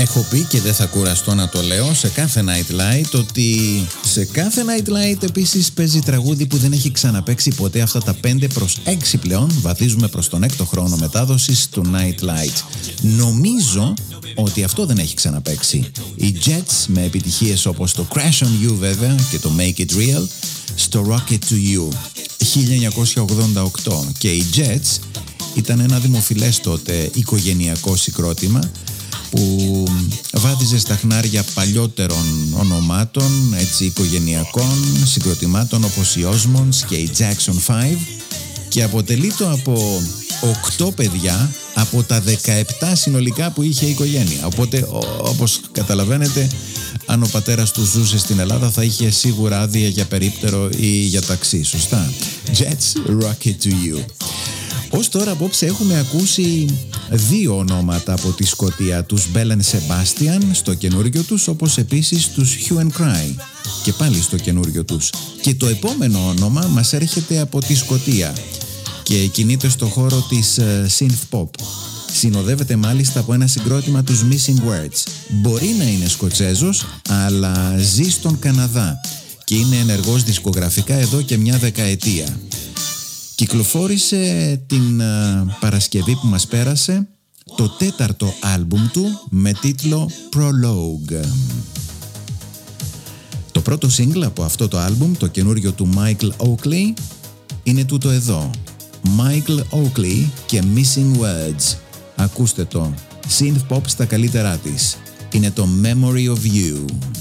Έχω πει και δεν θα κουραστώ να το λέω σε κάθε Night Light ότι σε κάθε Night Light επίσης παίζει τραγούδι που δεν έχει ξαναπαίξει ποτέ αυτά τα 5 προς 6 πλέον. Βαδίζουμε προς τον 6ο χρόνο μετάδοσης του Night Light. Νομίζω ότι αυτό δεν έχει ξαναπαίξει. Οι Jets με επιτυχίες όπως το Crash on You βέβαια και το Make It Real στο Rocket to You 1988, και οι Jets ήταν ένα δημοφιλές τότε οικογενειακό συγκρότημα που βάδιζε στα χνάρια παλιότερων ονομάτων, έτσι, οικογενειακών συγκροτημάτων όπως οι Osmonds και οι Jackson 5, και αποτελείται από 8 παιδιά από τα 17 συνολικά που είχε η οικογένεια. Οπότε όπως καταλαβαίνετε, αν ο πατέρας του ζούσε στην Ελλάδα θα είχε σίγουρα άδεια για περίπτερο ή για ταξί, σωστά? Jets, Rocket to You. Ως τώρα απόψε έχουμε ακούσει 2 ονόματα από τη Σκωτία, τους Bell & Sebastian στο καινούριο τους, όπως επίσης τους Hue and Cry και πάλι στο καινούριο τους. Και το επόμενο όνομα μας έρχεται από τη Σκωτία και κινείται στο χώρο της synth pop. Συνοδεύεται μάλιστα από ένα συγκρότημα τους Missing Words. Μπορεί να είναι Σκοτσέζος, αλλά ζει στον Καναδά και είναι ενεργός δισκογραφικά εδώ και μια δεκαετία. Κυκλοφόρησε την Παρασκευή που μας πέρασε το 4ο άλμπουμ του με τίτλο Prologue. Το πρώτο single από αυτό το άλμπουμ, το καινούριο του Michael Oakley, είναι τούτο εδώ. Michael Oakley και Missing Words. Ακούστε το. Synth pop στα καλύτερά της. Είναι το Memory of You.